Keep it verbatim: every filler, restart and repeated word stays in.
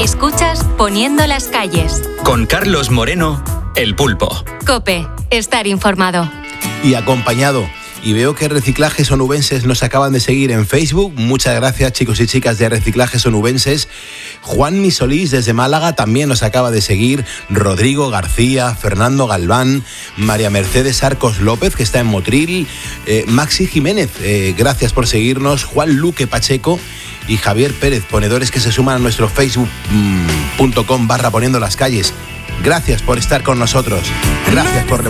Escuchas Poniendo las calles. Con Carlos Moreno, El Pulpo. COPE, estar informado. Y acompañado. Y veo que Reciclajes Onubenses nos acaban de seguir en Facebook. Muchas gracias, chicos y chicas de Reciclajes Onubenses. Juan Misolís desde Málaga también nos acaba de seguir. Rodrigo García, Fernando Galván, María Mercedes Arcos López, que está en Motril, eh, Maxi Jiménez, eh, gracias por seguirnos. Juan Luque Pacheco y Javier Pérez, ponedores que se suman a nuestro facebook punto com barra poniendo las calles. Gracias por estar con nosotros. Gracias por